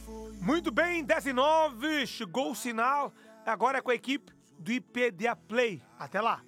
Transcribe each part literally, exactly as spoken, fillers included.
Muito bem, dez e nove, chegou o sinal. Agora é com a equipe do I P D A Play. Até lá.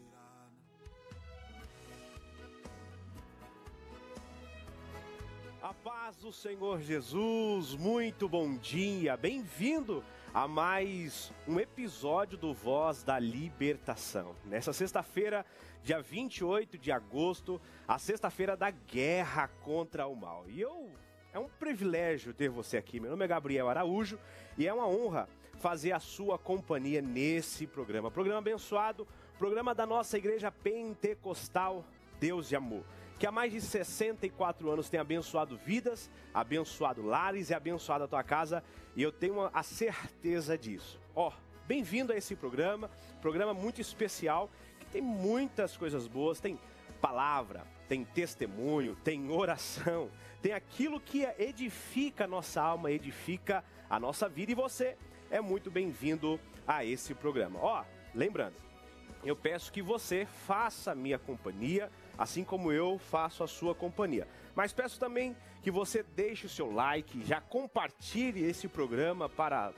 A paz do Senhor Jesus, muito bom dia, bem-vindo a mais um episódio do Voz da Libertação. Nessa sexta-feira, dia vinte e oito de agosto, a sexta-feira da guerra contra o mal. E eu, é um privilégio ter você aqui. Meu nome é Gabriel Araújo e é uma honra fazer a sua companhia nesse programa. Programa abençoado, programa da nossa igreja pentecostal Deus de Amor, que há mais de sessenta e quatro anos tem abençoado vidas, abençoado lares e abençoado a tua casa, e eu tenho a certeza disso. Ó, oh, bem-vindo a esse programa, programa muito especial, que tem muitas coisas boas, tem palavra, tem testemunho, tem oração, tem aquilo que edifica a nossa alma, edifica a nossa vida, e você é muito bem-vindo a esse programa. Ó, oh, lembrando, eu peço que você faça a minha companhia, assim como eu faço a sua companhia. Mas peço também que você deixe o seu like, já compartilhe esse programa para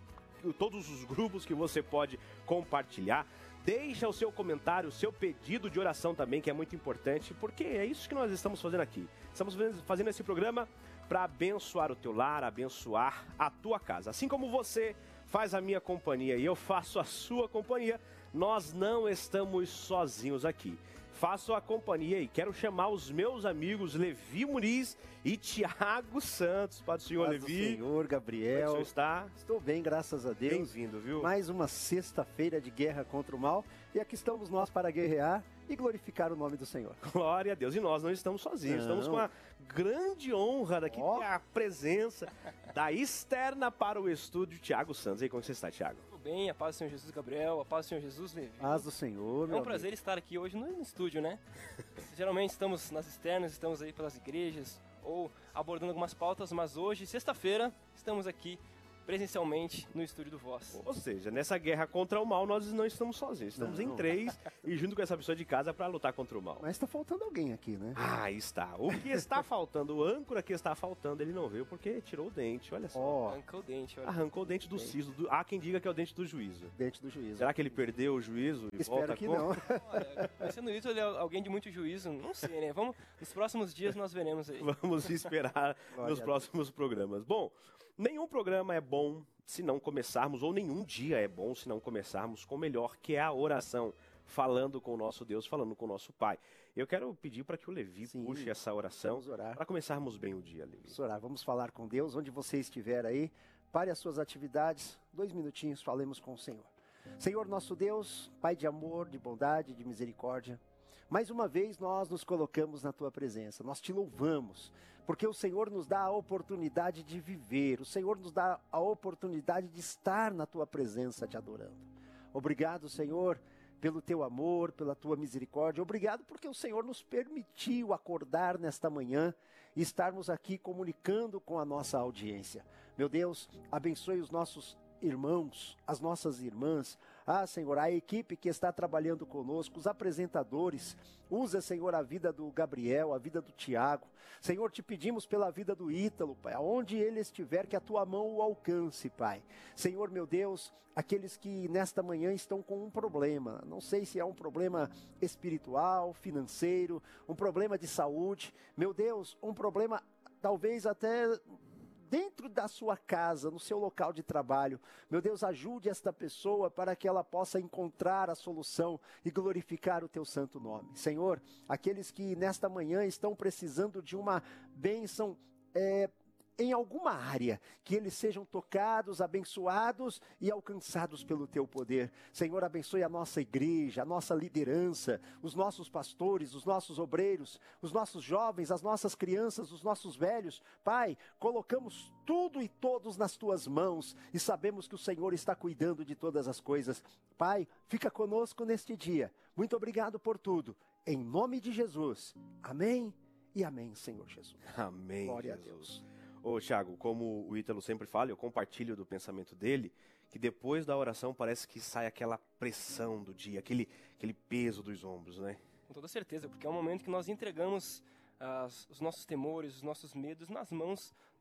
todos os grupos que você pode compartilhar. Deixa o seu comentário, o seu pedido de oração também, que é muito importante, porque é isso que nós estamos fazendo aqui. Estamos fazendo esse programa para abençoar o teu lar, abençoar a tua casa. Assim como você faz a minha companhia e eu faço a sua companhia, nós não estamos sozinhos aqui. Faço a companhia e quero chamar os meus amigos Levi Muniz e Tiago Santos. Para o senhor Paz Levi. do Senhor, Gabriel. Como é que o senhor está? Estou bem, graças a Deus. Bem-vindo, viu? Mais uma sexta-feira de guerra contra o mal. E aqui estamos nós para guerrear e glorificar o nome do Senhor. Glória a Deus. E nós não estamos sozinhos. Não. Estamos com a grande honra daqui, oh. a presença da externa para o estúdio, Tiago Santos. E aí, como você está, Tiago? Bem, a paz do Senhor Jesus, Gabriel, a paz do Senhor Jesus, Levi. Paz do Senhor, meu É um prazer amigo. estar aqui hoje no estúdio, né? Geralmente estamos nas externas, estamos aí pelas igrejas ou abordando algumas pautas, mas hoje, sexta-feira, estamos aqui presencialmente no estúdio do Voz. Ou seja, nessa guerra contra o mal, nós não estamos sozinhos. Estamos não. em três e junto com essa pessoa de casa para lutar contra o mal. Mas está faltando alguém aqui, né? Ah, está. O que está faltando, o âncora que está faltando, ele não veio porque tirou o dente, olha só. Oh. Arrancou o dente, olha. Arrancou o dente do siso. Do... Há quem diga que é o dente do juízo. Dente do juízo. Será que ele perdeu o juízo e Espero volta que com... não. Olha, sendo isso, ele é alguém de muito juízo, não sei, né? Vamos, nos próximos dias nós veremos aí. Vamos esperar nos próximos programas. Bom, nenhum programa é bom se não começarmos, ou nenhum dia é bom se não começarmos com o melhor, que é a oração, falando com o nosso Deus, falando com o nosso Pai. Eu quero pedir para que o Levi Sim, puxe essa oração, para começarmos bem o dia, Levi. Vamos orar, vamos falar com Deus, onde você estiver aí, pare as suas atividades, dois minutinhos, falemos com o Senhor. Senhor nosso Deus, Pai de amor, de bondade, de misericórdia, mais uma vez nós nos colocamos na Tua presença, nós Te louvamos, porque o Senhor nos dá a oportunidade de viver, o Senhor nos dá a oportunidade de estar na Tua presença Te adorando. Obrigado, Senhor, pelo Teu amor, pela Tua misericórdia, obrigado porque o Senhor nos permitiu acordar nesta manhã e estarmos aqui comunicando com a nossa audiência. Meu Deus, abençoe os nossos irmãos, as nossas irmãs, ah, Senhor, a equipe que está trabalhando conosco, os apresentadores, usa, Senhor, a vida do Gabriel, a vida do Tiago, Senhor, te pedimos pela vida do Ítalo, Pai, aonde ele estiver, que a Tua mão o alcance, Pai, Senhor, meu Deus, aqueles que nesta manhã estão com um problema, não sei se é um problema espiritual, financeiro, um problema de saúde, meu Deus, um problema talvez até dentro da sua casa, no seu local de trabalho. Meu Deus, ajude esta pessoa para que ela possa encontrar a solução e glorificar o Teu santo nome. Senhor, aqueles que nesta manhã estão precisando de uma bênção é, em alguma área, que eles sejam tocados, abençoados e alcançados pelo Teu poder. Senhor, abençoe a nossa igreja, a nossa liderança, os nossos pastores, os nossos obreiros, os nossos jovens, as nossas crianças, os nossos velhos. Pai, colocamos tudo e todos nas Tuas mãos e sabemos que o Senhor está cuidando de todas as coisas. Pai, fica conosco neste dia. Muito obrigado por tudo. Em nome de Jesus. Amém e amém, Senhor Jesus. Amém, Glória Jesus. a Deus. Ô, Thiago, como o Ítalo sempre fala, eu compartilho do pensamento dele, que depois da oração parece que sai aquela pressão do dia, aquele, aquele peso dos ombros, né? Com toda certeza, porque é um momento que nós entregamos as, os nossos temores, os nossos medos nas mãos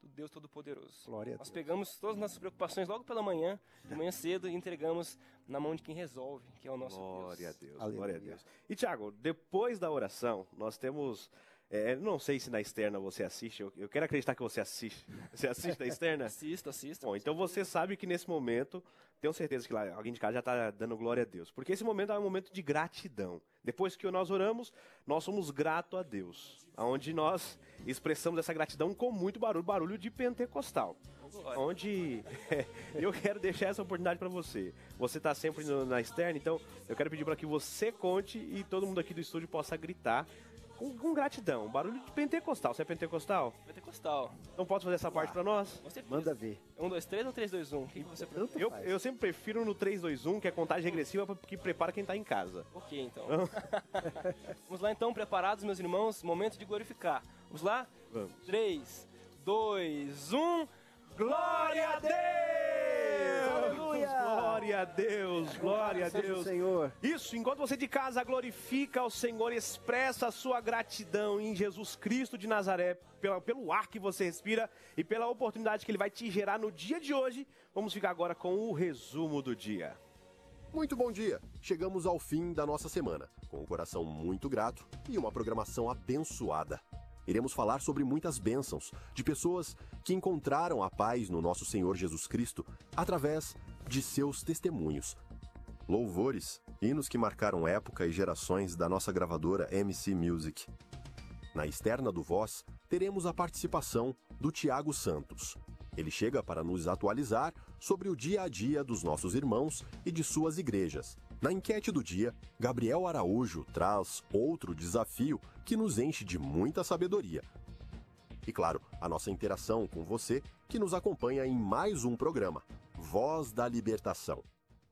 do Deus Todo-Poderoso. Glória a Nós Deus. pegamos todas as nossas preocupações logo pela manhã, de manhã cedo, e entregamos na mão de quem resolve, que é o nosso Glória a Deus. Deus, Aleluia. glória a Deus. E, Tiago, depois da oração, nós temos... É, não sei se na externa você assiste, eu, eu quero acreditar que você assiste. Você assiste na externa? Assisto, assisto. Bom, então você sabe que nesse momento, tenho certeza que lá alguém de casa já está dando glória a Deus. Porque esse momento é um momento de gratidão. Depois que nós oramos, nós somos gratos a Deus. Onde nós expressamos essa gratidão com muito barulho, barulho de pentecostal. Onde eu quero deixar essa oportunidade para você. Você está sempre no, na externa, então eu quero pedir para que você conte e todo mundo aqui do estúdio possa gritar com, com gratidão. Barulho de pentecostal. Você é pentecostal? Pentecostal. Então posso fazer essa parte para nós? Com certeza. Manda ver. Um, dois, três ou três, dois, um? O que, que você prefere? Tanto Eu, faz. eu sempre prefiro no três, dois, um, que é contagem regressiva, que prepara quem está em casa. Ok, então. Vamos lá, então, preparados, meus irmãos? Momento de glorificar. Vamos lá? Vamos. três, dois, um... Glória a Deus! Aleluia! Glória a Deus! Glória a Seja o Deus! Senhor. Isso, enquanto você de casa glorifica ao Senhor, expressa a sua gratidão em Jesus Cristo de Nazaré, pela, pelo ar que você respira e pela oportunidade que Ele vai te gerar no dia de hoje, vamos ficar agora com o resumo do dia. Muito bom dia! Chegamos ao fim da nossa semana, com um coração muito grato e uma programação abençoada. Iremos falar sobre muitas bênçãos de pessoas que encontraram a paz no nosso Senhor Jesus Cristo através de seus testemunhos. Louvores, hinos que marcaram época e gerações da nossa gravadora M C Music. Na externa do Voz, teremos a participação do Tiago Santos. Ele chega para nos atualizar sobre o dia a dia dos nossos irmãos e de suas igrejas. Na enquete do dia, Gabriel Araújo traz outro desafio que nos enche de muita sabedoria. E claro, a nossa interação com você que nos acompanha em mais um programa, Voz da Libertação.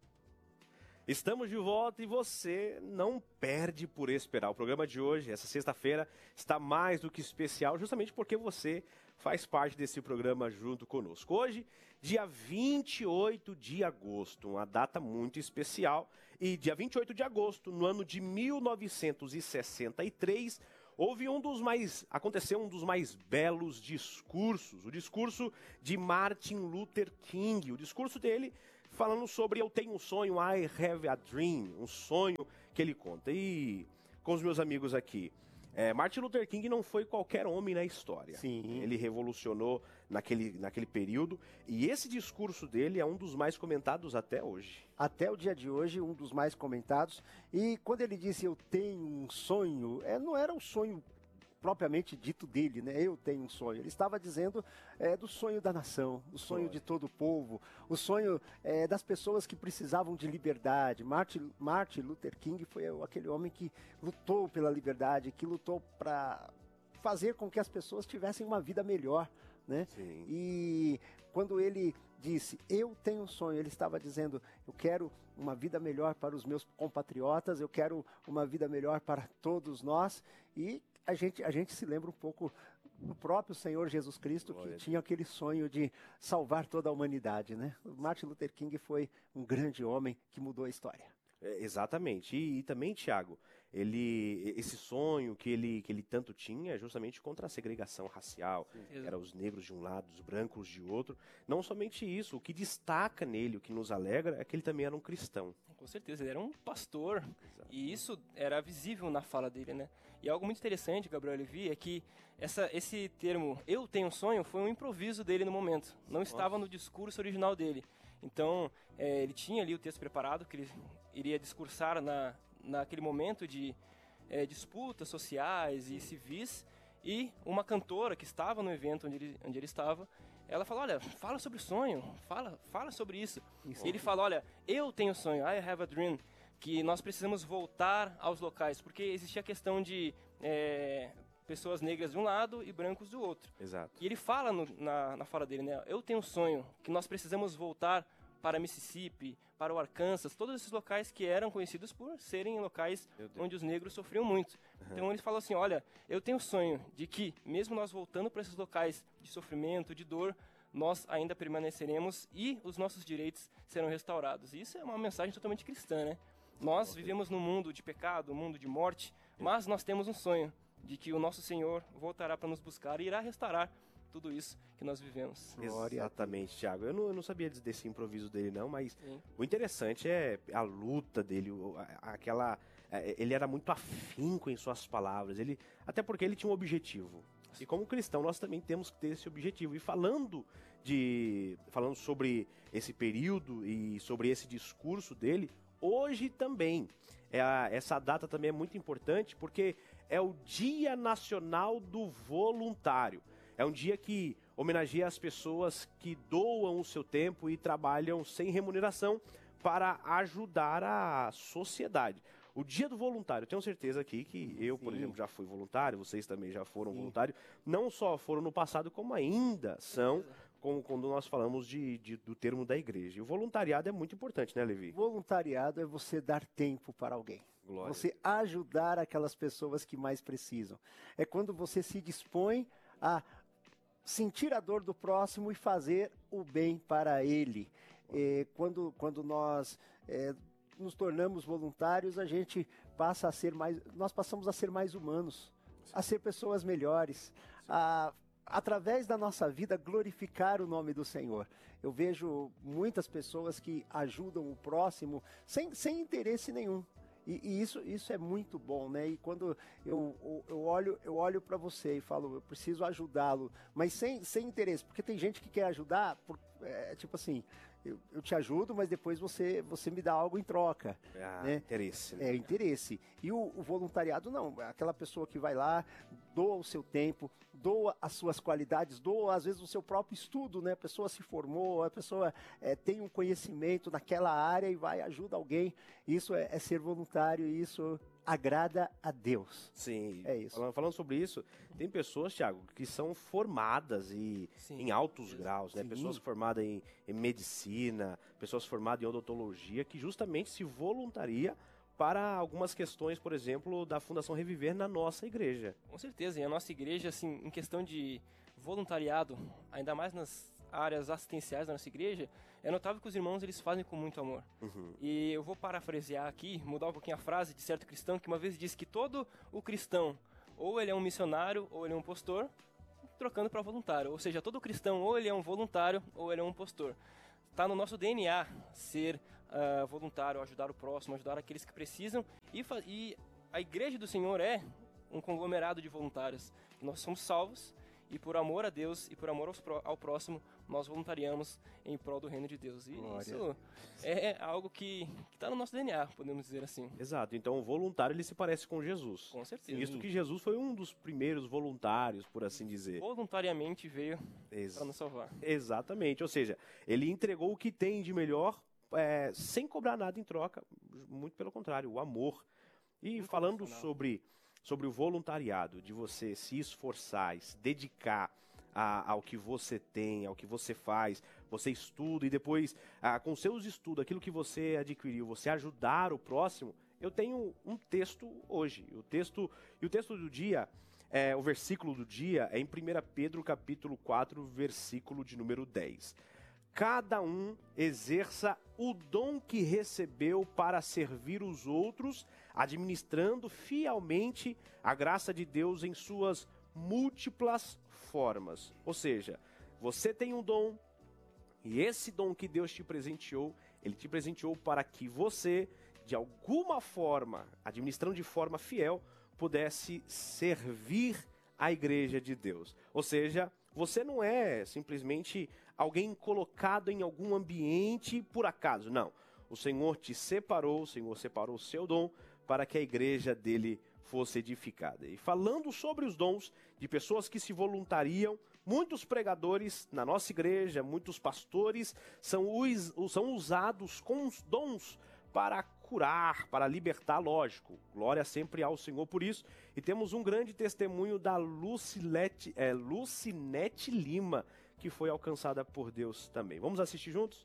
Estamos de volta e você não perde por esperar. O programa de hoje, essa sexta-feira, está mais do que especial, justamente porque você faz parte desse programa junto conosco. Hoje, dia vinte e oito de agosto, uma data muito especial. E dia vinte e oito de agosto, no ano de mil novecentos e sessenta e três, houve um dos mais, aconteceu um dos mais belos discursos, o discurso de Martin Luther King. O discurso dele falando sobre eu tenho um sonho, I have a dream, um sonho que ele conta. E com os meus amigos aqui, é, Martin Luther King não foi qualquer homem na história. Sim. Ele revolucionou naquele, naquele período e esse discurso dele é um dos mais comentados até hoje. Até o dia de hoje, um dos mais comentados. E quando ele disse eu tenho um sonho, é, não era um sonho propriamente dito dele, né? Eu tenho um sonho. Ele estava dizendo é, do sonho da nação, o sonho Foi. de todo o povo, o sonho é, das pessoas que precisavam de liberdade. Martin, Martin Luther King foi aquele homem que lutou pela liberdade, que lutou para fazer com que as pessoas tivessem uma vida melhor, né? Sim. E quando ele disse, eu tenho um sonho, ele estava dizendo, eu quero uma vida melhor para os meus compatriotas, eu quero uma vida melhor para todos nós. E a gente, a gente se lembra um pouco do próprio Senhor Jesus Cristo, Glória a que Deus. tinha aquele sonho de salvar toda a humanidade, né? O Martin Luther King foi um grande homem que mudou a história. É, exatamente. E, e também, Tiago, ele, esse sonho que ele, que ele tanto tinha é justamente contra a segregação racial. Era os negros de um lado, os brancos de outro. Não somente isso, o que destaca nele, o que nos alegra, é que ele também era um cristão. Com certeza, ele era um pastor. E isso era visível na fala dele, né? E algo muito interessante, Gabriel Levi, é que essa, esse termo, eu tenho um sonho, foi um improviso dele no momento. Não estava no discurso original dele. Então, é, ele tinha ali o texto preparado, que ele iria discursar na, naquele momento de é, disputas sociais e civis. E uma cantora que estava no evento onde ele, onde ele estava, ela falou, olha, fala sobre o sonho, fala, fala sobre isso. isso. E ele fala, olha, eu tenho sonho, I have a dream, que nós precisamos voltar aos locais, porque existia a questão de é, pessoas negras de um lado e brancos do outro. Exato. E ele fala no, na, na fala dele, né, eu tenho um sonho, que nós precisamos voltar para Mississippi, para o Arkansas, todos esses locais que eram conhecidos por serem locais onde os negros sofriam muito. Uhum. Então ele falou assim, olha, eu tenho o sonho de que, mesmo nós voltando para esses locais de sofrimento, de dor, nós ainda permaneceremos e os nossos direitos serão restaurados. E isso é uma mensagem totalmente cristã, né? Nós vivemos num mundo de pecado, um mundo de morte, mas nós temos um sonho de que o nosso Senhor voltará para nos buscar e irá restaurar tudo isso que nós vivemos. Exatamente, Thiago. Eu não, eu não sabia desse improviso dele, não, mas Sim. o interessante é a luta dele, aquela... Ele era muito afinco em suas palavras, ele, até porque ele tinha um objetivo. E como cristão, nós também temos que ter esse objetivo. E falando, de, falando sobre esse período e sobre esse discurso dele, hoje também, é a, essa data também é muito importante, porque é o Dia Nacional do Voluntário. É um dia que homenageia as pessoas que doam o seu tempo e trabalham sem remuneração para ajudar a sociedade. O Dia do Voluntário, tenho certeza aqui que eu, por Sim. exemplo, já fui voluntário, vocês também já foram Sim. voluntários, não só foram no passado, como ainda são, como quando nós falamos de, de, do termo da igreja. E o voluntariado é muito importante, né, Levi? Voluntariado é você dar tempo para alguém. Glória. Você ajudar aquelas pessoas que mais precisam. É quando você se dispõe a sentir a dor do próximo e fazer o bem para ele. É, quando, quando nós é, nos tornamos voluntários, a gente passa a ser mais, nós passamos a ser mais humanos, a ser pessoas melhores, a, através da nossa vida, glorificar o nome do Senhor. Eu vejo muitas pessoas que ajudam o próximo sem, sem interesse nenhum. E, e isso, isso é muito bom, né? E quando eu, eu, eu olho, eu olho para você e falo, eu preciso ajudá-lo, mas sem, sem interesse, porque tem gente que quer ajudar, por, é, tipo assim, eu, eu te ajudo, mas depois você, você me dá algo em troca. Ah, né? interesse. Né? É, interesse. E o, o voluntariado não, aquela pessoa que vai lá, doa o seu tempo, doa as suas qualidades, doa às vezes o seu próprio estudo, né? A pessoa se formou, a pessoa é, tem um conhecimento naquela área e vai, ajuda alguém. Isso é, é ser voluntário e isso agrada a Deus. Sim. É isso. Falando, falando sobre isso, tem pessoas, Thiago, que são formadas e, em altos graus, né? Sim. Pessoas formadas em, em medicina, pessoas formadas em odontologia, que justamente se voluntariam para algumas questões, por exemplo, da Fundação Reviver na nossa igreja. Com certeza, e a nossa igreja, assim, em questão de voluntariado, ainda mais nas áreas assistenciais da nossa igreja, é notável que os irmãos eles fazem com muito amor. Uhum. E eu vou parafrasear aqui, mudar um pouquinho a frase de certo cristão, que uma vez disse que todo o cristão, ou ele é um missionário, ou ele é um pastor, trocando para voluntário. Ou seja, todo cristão, ou ele é um voluntário, ou ele é um pastor. Está no nosso D N A ser uh, voluntário, ajudar o próximo, ajudar aqueles que precisam. E, e a igreja do Senhor é um conglomerado de voluntários. Nós somos salvos e por amor a Deus e por amor aos, ao próximo, nós voluntariamos em prol do reino de Deus. E Glória. Isso é algo que está no nosso D N A, podemos dizer assim. Exato. Então o voluntário ele se parece com Jesus. Com certeza. Visto que Jesus foi um dos primeiros voluntários, por assim dizer. Voluntariamente veio Ex para nos salvar. Exatamente. Ou seja, ele entregou o que tem de melhor é, sem cobrar nada em troca. Muito pelo contrário, o amor. E falando sobre, sobre o voluntariado, de você se esforçar e se dedicar a, ao que você tem, ao que você faz, você estuda e depois, a, com seus estudos, aquilo que você adquiriu, você ajudar o próximo, eu tenho um texto hoje. O texto, e o texto do dia, é, o versículo do dia é em primeira Pedro capítulo quatro, versículo de número dez. Cada um exerça o dom que recebeu para servir os outros, administrando fielmente a graça de Deus em suas múltiplas formas. Ou seja, você tem um dom, e esse dom que Deus te presenteou, Ele te presenteou para que você, de alguma forma, administrando de forma fiel, pudesse servir a igreja de Deus. Ou seja, você não é simplesmente alguém colocado em algum ambiente por acaso, não. O Senhor te separou, o Senhor separou o seu dom para que a igreja dele fosse edificada. E falando sobre os dons de pessoas que se voluntariam, muitos pregadores na nossa igreja, muitos pastores são, us, são usados com os dons para curar, para libertar, lógico. Glória sempre ao Senhor por isso. E temos um grande testemunho da Lucilete, é, Lucinete Lima, que foi alcançada por Deus também. Vamos assistir juntos?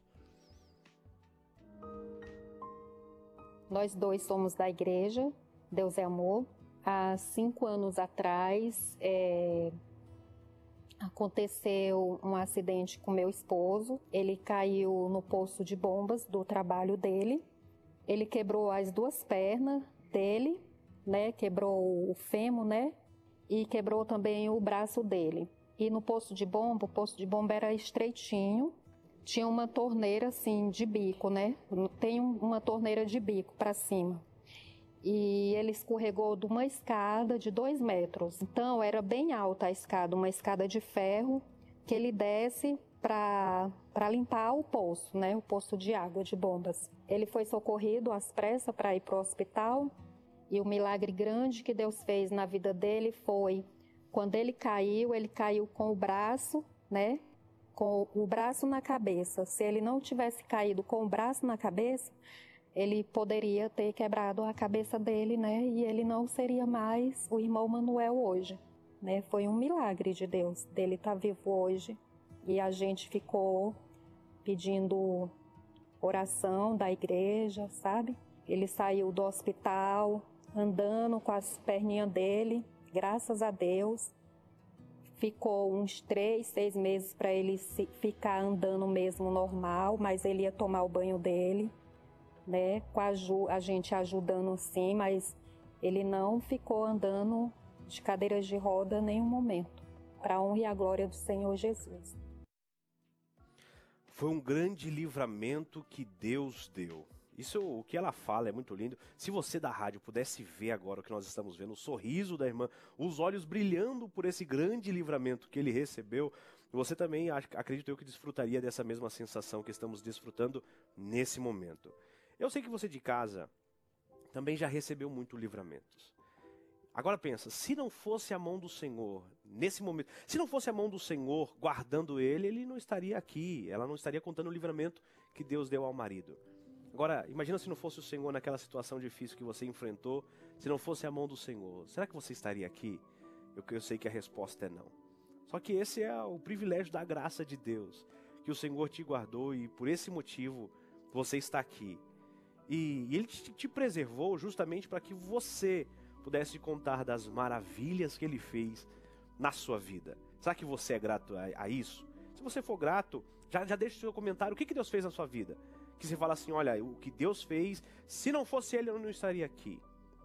Nós dois somos da igreja, Deus é Amor. Há cinco anos atrás, é, aconteceu um acidente com meu esposo. Ele caiu no poço de bombas do trabalho dele. Ele quebrou as duas pernas dele, né? Quebrou o fêmur, né? E quebrou também o braço dele. E no poço de bomba, o poço de bomba era estreitinho, tinha uma torneira assim de bico, né? Tem um, uma torneira de bico para cima. E ele escorregou de uma escada de dois metros. Então era bem alta a escada, uma escada de ferro que ele desce para para limpar o poço, né? O poço de água de bombas. Ele foi socorrido às pressas para ir para o hospital. E o milagre grande que Deus fez na vida dele foi quando ele caiu, ele caiu com o braço, né? Com o braço na cabeça. Se ele não tivesse caído com o braço na cabeça, ele poderia ter quebrado a cabeça dele, né? E ele não seria mais o irmão Manuel hoje, né? Foi um milagre de Deus dele estar vivo hoje. E a gente ficou pedindo oração da igreja, sabe? Ele saiu do hospital andando com as perninhas dele, graças a Deus. Ficou uns três, seis meses para ele se, ficar andando mesmo normal, mas ele ia tomar o banho dele, né? Com a, a gente ajudando sim, mas ele não ficou andando de cadeiras de roda em nenhum momento. Para a honra e a glória do Senhor Jesus. Foi um grande livramento que Deus deu. Isso, o que ela fala é muito lindo. Se você da rádio pudesse ver agora o que nós estamos vendo, o sorriso da irmã, os olhos brilhando por esse grande livramento que ele recebeu, você também, acredito eu, que desfrutaria dessa mesma sensação que estamos desfrutando nesse momento. Eu sei que você de casa também já recebeu muito livramentos. Agora pensa, se não fosse a mão do Senhor, nesse momento, se não fosse a mão do Senhor guardando ele, ele não estaria aqui, ela não estaria contando o livramento que Deus deu ao marido. Agora, imagina se não fosse o Senhor naquela situação difícil que você enfrentou, se não fosse a mão do Senhor, será que você estaria aqui? Eu, eu sei que a resposta é não. Só que esse é o privilégio da graça de Deus, que o Senhor te guardou e por esse motivo você está aqui. E, e Ele te, te preservou justamente para que você pudesse contar das maravilhas que Ele fez na sua vida. Será que você é grato a, a isso? Se você for grato, já, já deixa o seu comentário, o que, que Deus fez na sua vida? Que você fala assim, olha, o que Deus fez, se não fosse Ele, eu não estaria aqui.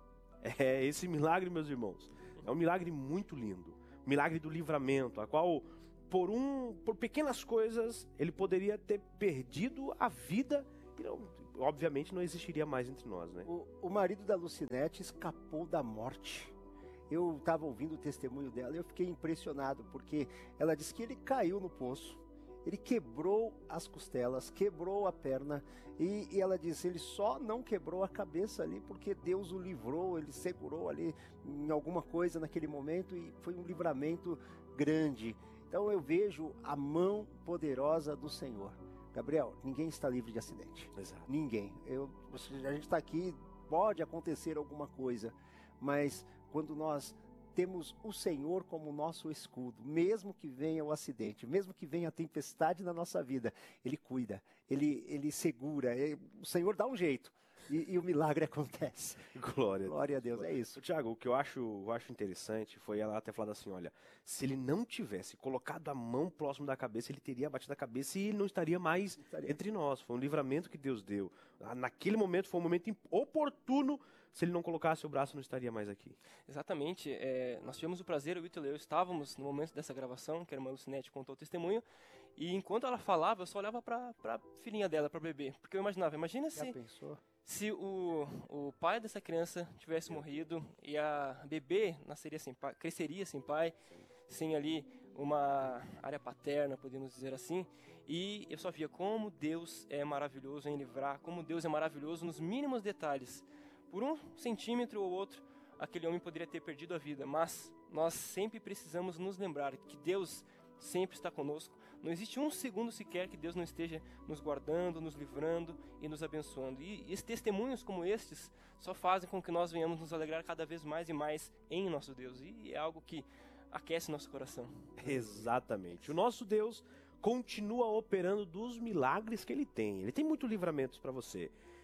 É esse milagre, meus irmãos, é um milagre muito lindo. O milagre do livramento, a qual, por, um, por pequenas coisas, ele poderia ter perdido a vida e, não, obviamente, não existiria mais entre nós, né? O, o marido da Lucinete escapou da morte. Eu estava ouvindo o testemunho dela e eu fiquei impressionado, porque ela disse que ele caiu no poço. Ele quebrou as costelas, quebrou a perna e, e ela disse, ele só não quebrou a cabeça ali porque Deus o livrou, ele segurou ali em alguma coisa naquele momento e foi um livramento grande. Então eu vejo a mão poderosa do Senhor. Gabriel, ninguém está livre de acidente. Exato. Ninguém. Eu, a gente está aqui, pode acontecer alguma coisa, mas quando nós temos o Senhor como nosso escudo, mesmo que venha o acidente, mesmo que venha a tempestade na nossa vida, Ele cuida, Ele, ele segura, ele, o Senhor dá um jeito e, e o milagre acontece. Glória, Glória a Deus, é isso. Tiago, o que eu acho, eu acho interessante foi ela ter falado assim, olha, se ele não tivesse colocado a mão próximo da cabeça, ele teria batido a cabeça e ele não estaria mais estaria. entre nós. Foi um livramento que Deus deu. Naquele momento foi um momento oportuno. Se ele não colocasse o braço, não estaria mais aqui. Exatamente. É, nós tivemos o prazer, o Ítalo e eu estávamos no momento dessa gravação, que a irmã Lucinete contou o testemunho, e enquanto ela falava, eu só olhava para a filhinha dela, para o bebê, porque eu imaginava, imagina Já se, pensou? se o, o pai dessa criança tivesse morrido e a bebê nasceria sem pai, cresceria sem pai, sem ali uma área paterna, podemos dizer assim, e eu só via como Deus é maravilhoso em livrar, como Deus é maravilhoso nos mínimos detalhes. Por um centímetro ou outro, aquele homem poderia ter perdido a vida, mas nós sempre precisamos nos lembrar que Deus sempre está conosco. Não existe um segundo sequer que Deus não esteja nos guardando, nos livrando e nos abençoando. E, e testemunhos como estes só fazem com que nós venhamos nos alegrar cada vez mais e mais em nosso Deus. E é algo que aquece nosso coração. Exatamente. O nosso Deus continua operando dos milagres que Ele tem. Ele tem muitos livramentos para você.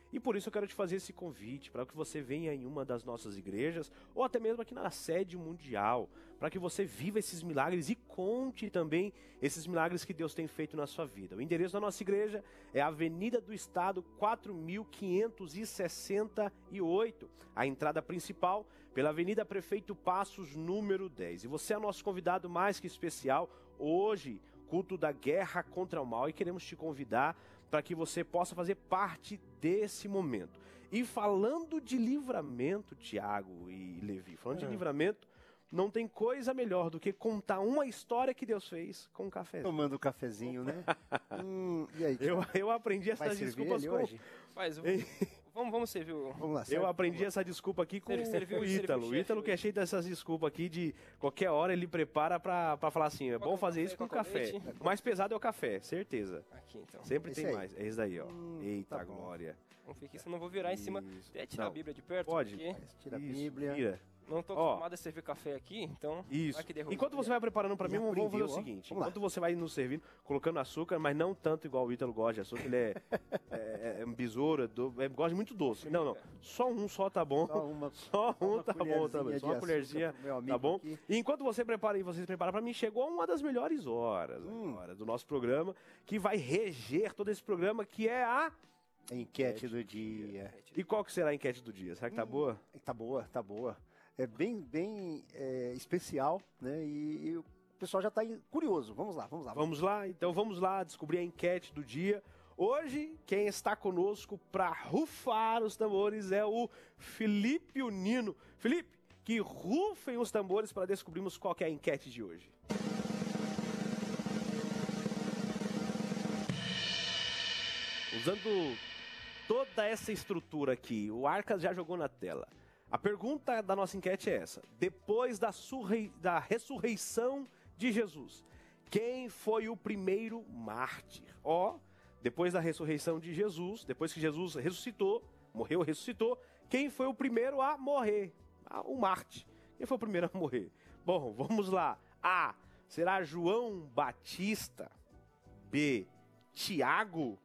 E por isso eu quero te fazer esse convite, para que você venha em uma das nossas igrejas, ou até mesmo aqui na sede mundial, para que você viva esses milagres e conte também esses milagres que Deus tem feito na sua vida. O endereço da nossa igreja é a Avenida do Estado quatro mil quinhentos e sessenta e oito, a entrada principal pela Avenida Prefeito Passos, número dez. E você é nosso convidado mais que especial hoje, culto da guerra contra o mal, e queremos te convidar para que você possa fazer parte desse momento. E falando de livramento, Tiago e Levi, falando de livramento, não tem coisa melhor do que contar uma história que Deus fez com um café. Tomando um cafezinho, né? hum, e aí, Eu, eu aprendi essas desculpas com... hoje? Mas, vamos, vamos servir o... Vamos lá, Eu aprendi essa desculpa aqui com Serviu- o serviu Ítalo. o O chefe Ítalo que é hoje. cheio dessas desculpas aqui de qualquer hora ele prepara pra, pra falar assim, é bom Qual fazer café, isso com qual café. leite? O mais pesado é o café, certeza. Aqui, então. Sempre Esse tem aí. mais. É esse daí, ó. Hum, Eita tá bom. glória. Vamos ver aqui, senão eu não vou virar em cima. Isso. Até tirar Não. a Bíblia de perto. Pode. Porque Tira a Isso, Bíblia. vira. não tô Ó. acostumado a servir café aqui, então... Isso. vai que derruba. Enquanto você vai preparando pra mim, Já vamos vamos fazer o aprendeu, ó. seguinte. Vamos lá. Enquanto você vai nos servindo, colocando açúcar, mas não tanto igual o Ítalo gosta de açúcar, ele é, é, é um besouro, é do, é, gosta muito doce. Não, não. Só um só tá bom. Só uma, Só um uma tá bom colherzinha também. Só uma de colherzinha, açúcar pro meu amigo tá bom? aqui. E enquanto você prepara e vocês preparam pra mim, chegou uma das melhores horas Hum. agora do nosso programa, que vai reger todo esse programa, que é a... A enquete do dia. E qual que será a enquete do dia? Será que tá Hum. boa? Tá boa, tá boa. É bem, bem é, especial, né? E, e o pessoal já tá aí curioso. Vamos lá, vamos lá. Vamos lá? Então vamos lá descobrir a enquete do dia. Hoje, quem está conosco para rufar os tambores é o Felipe Unino. Felipe, que rufem os tambores para descobrirmos qual que é a enquete de hoje. Usando toda essa estrutura aqui, o Arcas já jogou na tela. A pergunta da nossa enquete é essa: depois da, surrei- da ressurreição de Jesus, quem foi o primeiro mártir? Ó, depois da ressurreição de Jesus, depois que Jesus ressuscitou, morreu, ressuscitou, quem foi o primeiro a morrer? Ah, o mártir. Quem foi o primeiro a morrer? Bom, vamos lá. A, será João Batista? B, Tiago?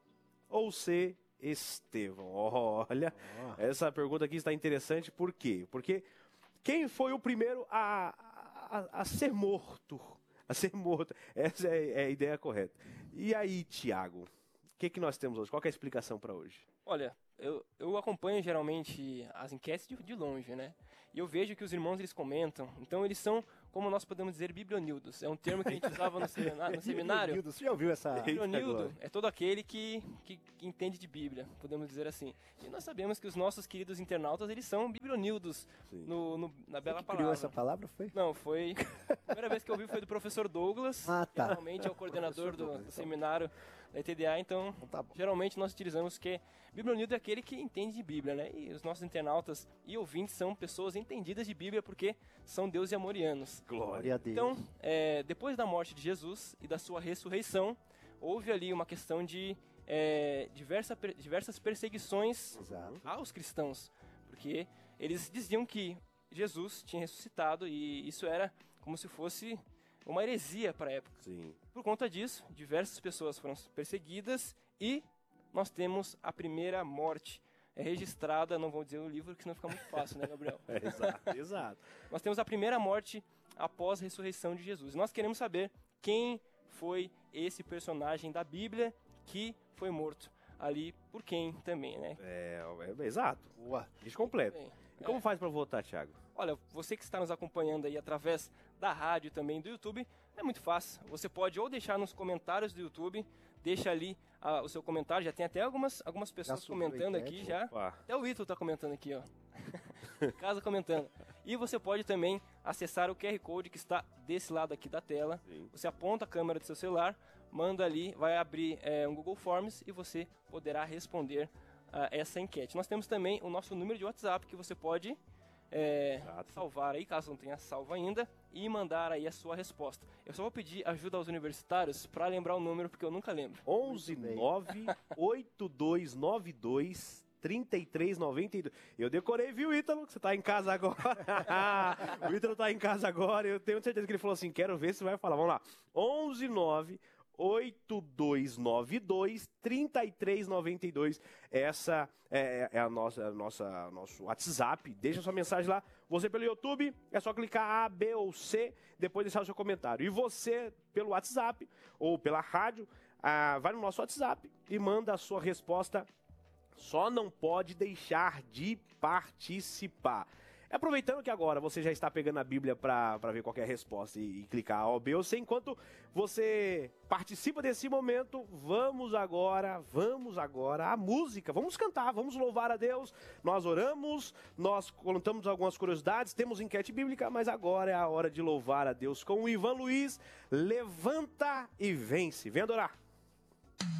Ou C, Estevão? Olha, essa pergunta aqui está interessante, por quê? Porque quem foi o primeiro a, a, a ser morto? A ser morto, essa é, é a ideia correta. E aí, Tiago, o que, que nós temos hoje? Qual que é a explicação para hoje? Olha, eu, eu acompanho geralmente as enquetes de, de longe, né? E eu vejo que os irmãos, eles comentam. Então, eles são, como nós podemos dizer, biblionildos. É um termo que a gente usava no seminário. No seminário. Nildo, você já ouviu essa... Biblionildo é todo aquele que, que, que entende de Bíblia, podemos dizer assim. E nós sabemos que os nossos queridos internautas, eles são biblionildos no, no, na bela Você criou palavra. essa palavra, foi? Não, foi... A primeira vez que eu ouvi foi do professor Douglas, Ah, tá. que realmente é o coordenador do, Douglas, do então. seminário da I T D A, então... Então tá bom. Geralmente nós utilizamos que biblionildo é aquele que entende de Bíblia, né? E os nossos internautas e ouvintes são pessoas entendidas de Bíblia porque são Deus e amorianos. Glória a Deus. Então, é, depois da morte de Jesus e da sua ressurreição, houve ali uma questão de é, diversa, per- diversas perseguições Exato. aos cristãos, porque eles diziam que Jesus tinha ressuscitado e isso era como se fosse uma heresia para a época. Sim. Por conta disso, diversas pessoas foram perseguidas e nós temos a primeira morte. É registrada, não vou dizer o livro, porque senão fica muito fácil, né, Gabriel? É, exato, exato. Nós temos a primeira morte após a ressurreição de Jesus. Nós queremos saber quem foi esse personagem da Bíblia que foi morto ali por quem também, né? É, é, exato. Boa. Diz completo. Bem, E como é. faz para votar, Thiago? Olha, você que está nos acompanhando aí através da rádio e também do YouTube, é muito fácil. Você pode ou deixar nos comentários do YouTube, deixa ali ah, o seu comentário. Já tem até algumas, algumas pessoas subiu a comentando enquete. aqui já. Opa. Até o Ítalo está comentando aqui, ó. Casa comentando. E você pode também acessar o Q R Code que está desse lado aqui da tela. Sim. Você aponta a câmera do seu celular, manda ali, vai abrir é, um Google Forms e você poderá responder a essa enquete. Nós temos também o nosso número de WhatsApp que você pode é, Exato. salvar aí, caso não tenha salvo ainda, e mandar aí a sua resposta. Eu só vou pedir ajuda aos universitários para lembrar o número, porque eu nunca lembro. onze nove oito dois nove dois trinta e três noventa e dois. Eu decorei, viu, Ítalo? Que você tá em casa agora. O Ítalo tá em casa agora. Eu tenho certeza que ele falou assim: quero ver se vai falar. Vamos lá. onze nove oito dois nove dois, três três nove dois. Essa é, é a nossa, a nossa nosso WhatsApp. Deixa sua mensagem lá. Você pelo YouTube, é só clicar A, B ou C, depois deixar o seu comentário. E você pelo WhatsApp ou pela rádio, ah, vai no nosso WhatsApp e manda a sua resposta. Só não pode deixar de participar. Aproveitando que agora você já está pegando a Bíblia para ver qualquer resposta e, e clicar A ou B ou C, enquanto você participa desse momento, vamos agora, vamos agora à música, vamos cantar, vamos louvar a Deus. Nós oramos, nós contamos algumas curiosidades, temos enquete bíblica, mas agora é a hora de louvar a Deus com o Ivan Luiz. Levanta e vence. Vem adorar.